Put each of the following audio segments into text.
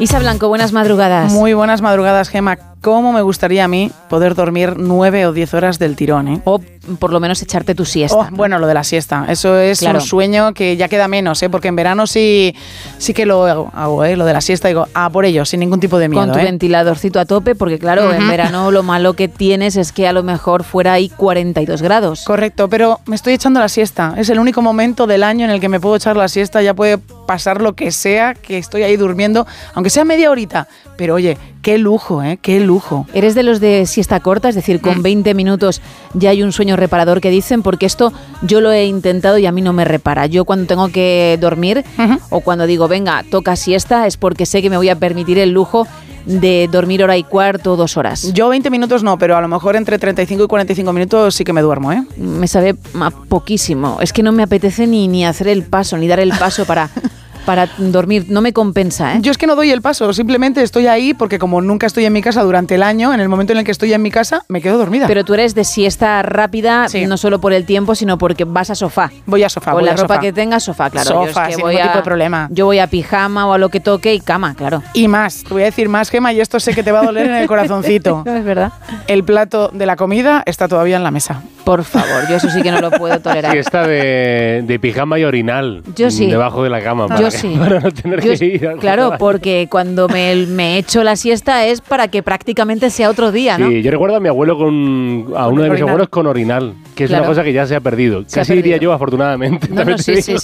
Isa Blanco, buenas madrugadas. Muy buenas madrugadas, Gemma. ¿Cómo me gustaría a mí poder dormir 9 o 10 horas del tirón, eh? O por lo menos echarte tu siesta. Oh, bueno, lo de la siesta. Eso es claro. Un sueño que ya queda menos, ¿eh? Porque en verano sí que lo hago, ¿eh? Lo de la siesta, digo, por ello, sin ningún tipo de miedo. Con tu ventiladorcito a tope, porque claro, en verano lo malo que tienes es que a lo mejor fuera hay 42 grados. Correcto, pero me estoy echando la siesta. Es el único momento del año en el que me puedo echar la siesta. Ya puede pasar lo que sea, que estoy ahí durmiendo, aunque sea media horita. Pero oye, qué lujo, ¿eh? Qué lujo. ¿Eres de los de siesta corta? Es decir, con 20 minutos ya hay un sueño reparador que dicen, porque esto yo lo he intentado y a mí no me repara. Yo cuando tengo que dormir o cuando digo, venga, toca siesta, es porque sé que me voy a permitir el lujo de dormir hora y cuarto o 2 horas. Yo 20 minutos no, pero a lo mejor entre 35 y 45 minutos sí que me duermo, ¿eh? Me sabe poquísimo. Es que no me apetece ni hacer el paso, ni dar el paso para dormir. No me compensa, ¿eh? Yo es que no doy el paso, simplemente estoy ahí porque como nunca estoy en mi casa durante el año, en el momento en el que estoy en mi casa, me quedo dormida. Pero tú eres de siesta rápida, sí. No solo por el tiempo, sino porque vas a sofá. Voy a sofá, con la ropa que tengas, sofá, claro. Sofá, sin ningún tipo de problema. Yo voy a pijama o a lo que toque y cama, claro. Y más, te voy a decir más, Gemma, y esto sé que te va a doler en el corazoncito. Es verdad. El plato de la comida está todavía en la mesa. Por favor, yo eso sí que no lo puedo tolerar. Siesta de pijama y orinal. Yo sí. Debajo de la cama. Yo sí. Para no tener que ir. Claro, porque cuando me echo la siesta es para que prácticamente sea otro día, ¿no? Sí, yo recuerdo a mi abuelo a uno de mis abuelos con orinal, que es una cosa que ya se ha perdido. Casi diría yo, afortunadamente. No,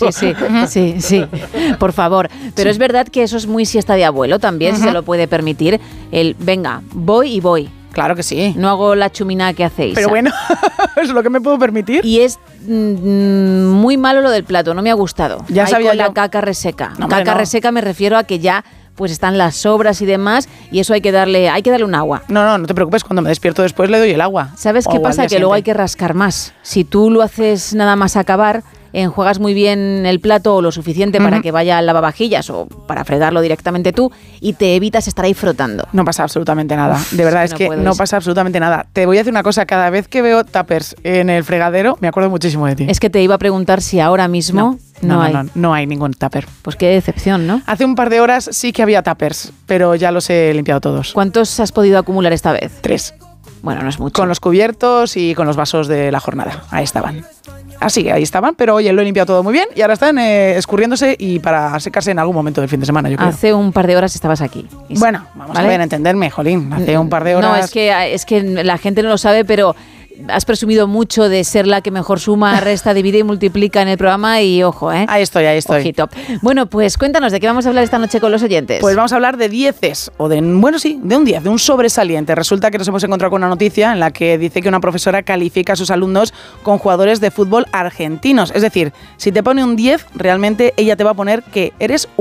sí. Por favor. Pero es verdad que eso es muy siesta de abuelo también, si se lo puede permitir. Venga, voy y voy. Claro que sí. No hago la chumina que hacéis. Pero bueno, es lo que me puedo permitir. Y es muy malo lo del plato, no me ha gustado. Ya sabía la caca reseca. No, reseca me refiero a que ya pues están las sobras y demás, y eso hay que darle un agua. No te preocupes, cuando me despierto después le doy el agua. ¿Sabes qué pasa? Que luego hay que rascar más. Si tú lo haces nada más acabar, enjuagas muy bien el plato o lo suficiente para que vaya al lavavajillas o para fregarlo directamente tú y te evitas estar ahí frotando. No pasa absolutamente nada. De verdad, es que no pasa absolutamente nada. Te voy a decir una cosa, cada vez que veo tuppers en el fregadero, me acuerdo muchísimo de ti. Es que te iba a preguntar si ahora mismo no hay ningún tupper. Pues qué decepción, ¿no? Hace un par de horas sí que había tuppers, pero ya los he limpiado todos. ¿Cuántos has podido acumular esta vez? 3. Bueno, no es mucho. Con los cubiertos y con los vasos de la jornada. Ahí estaban. Así que ahí estaban, pero oye, lo he limpiado todo muy bien y ahora están escurriéndose y para secarse en algún momento del fin de semana, yo creo. Hace un par de horas estabas aquí. Bueno, vamos a ver, entenderme, jolín. Hace un par de horas... No, es que la gente no lo sabe, pero has presumido mucho de ser la que mejor suma, resta, divide y multiplica en el programa y ojo, ¿eh? Ahí estoy. Ojito. Bueno, pues cuéntanos, ¿de qué vamos a hablar esta noche con los oyentes? Pues vamos a hablar de 10, o de un 10, de un sobresaliente. Resulta que nos hemos encontrado con una noticia en la que dice que una profesora califica a sus alumnos con jugadores de fútbol argentinos. Es decir, si te pone un 10, realmente ella te va a poner que eres